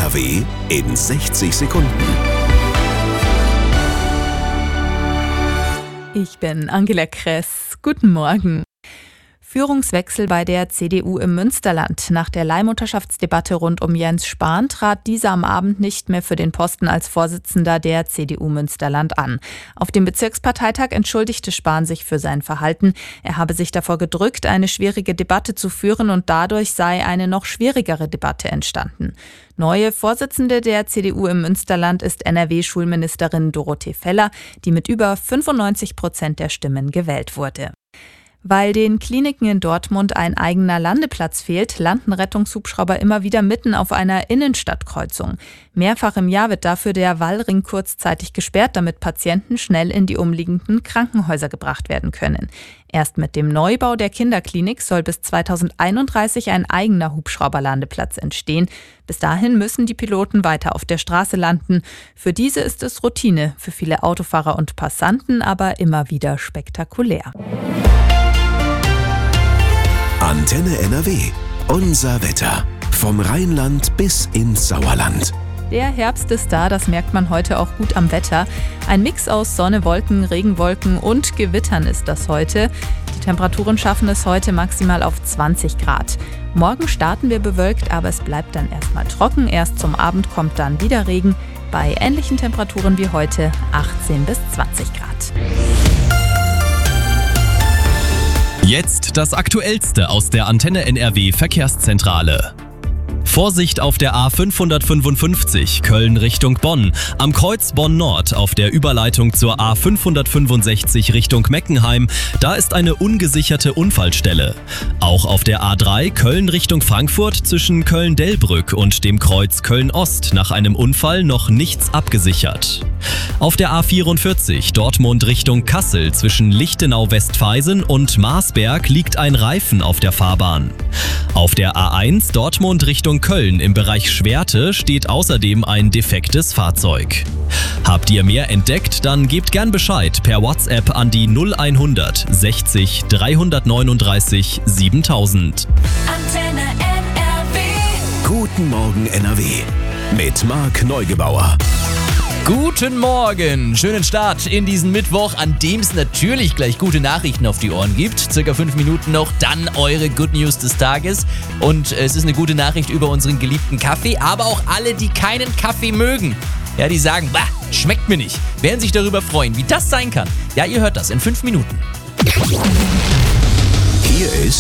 NRW in 60 Sekunden. Ich bin Angela Kress. Guten Morgen. Führungswechsel bei der CDU im Münsterland. Nach der Leihmutterschaftsdebatte rund um Jens Spahn trat dieser am Abend nicht mehr für den Posten als Vorsitzender der CDU Münsterland an. Auf dem Bezirksparteitag entschuldigte Spahn sich für sein Verhalten. Er habe sich davor gedrückt, eine schwierige Debatte zu führen, und dadurch sei eine noch schwierigere Debatte entstanden. Neue Vorsitzende der CDU im Münsterland ist NRW-Schulministerin Dorothee Feller, die mit über 95% der Stimmen gewählt wurde. Weil den Kliniken in Dortmund ein eigener Landeplatz fehlt, landen Rettungshubschrauber immer wieder mitten auf einer Innenstadtkreuzung. Mehrfach im Jahr wird dafür der Wallring kurzzeitig gesperrt, damit Patienten schnell in die umliegenden Krankenhäuser gebracht werden können. Erst mit dem Neubau der Kinderklinik soll bis 2031 ein eigener Hubschrauberlandeplatz entstehen. Bis dahin müssen die Piloten weiter auf der Straße landen. Für diese ist es Routine, für viele Autofahrer und Passanten aber immer wieder spektakulär. Antenne NRW. Unser Wetter. Vom Rheinland bis ins Sauerland. Der Herbst ist da, das merkt man heute auch gut am Wetter. Ein Mix aus Sonne, Wolken, Regenwolken und Gewittern ist das heute. Die Temperaturen schaffen es heute maximal auf 20 Grad. Morgen starten wir bewölkt, aber es bleibt dann erstmal trocken. Erst zum Abend kommt dann wieder Regen. Bei ähnlichen Temperaturen wie heute 18 bis 20 Grad. Jetzt das Aktuellste aus der Antenne NRW Verkehrszentrale. Vorsicht auf der A555 Köln Richtung Bonn. Am Kreuz Bonn-Nord auf der Überleitung zur A565 Richtung Meckenheim. Da ist eine ungesicherte Unfallstelle. Auch auf der A3 Köln Richtung Frankfurt zwischen Köln-Delbrück und dem Kreuz Köln-Ost nach einem Unfall noch nichts abgesichert. Auf der A44 Dortmund Richtung Kassel zwischen Lichtenau-Westfeisen und Marsberg liegt ein Reifen auf der Fahrbahn. Auf der A1 Dortmund Richtung Köln im Bereich Schwerte steht außerdem ein defektes Fahrzeug. Habt ihr mehr entdeckt, dann gebt gern Bescheid per WhatsApp an die 0100 60 339 7000. Antenne NRW. Guten Morgen NRW. Mit Marc Neugebauer. Guten Morgen, schönen Start in diesen Mittwoch, an dem es natürlich gleich gute Nachrichten auf die Ohren gibt. Circa 5 Minuten noch, dann eure Good News des Tages. Und es ist eine gute Nachricht über unseren geliebten Kaffee, aber auch alle, die keinen Kaffee mögen. Ja, die sagen, bah, schmeckt mir nicht. Werden sich darüber freuen, wie das sein kann. Ja, ihr hört das in 5 Minuten. Hier ist